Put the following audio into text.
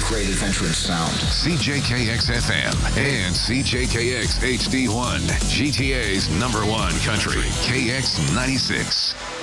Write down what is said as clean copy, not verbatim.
great adventure and sound. CJKX FM and CJKX HD1, GTA's #1 country, KX96.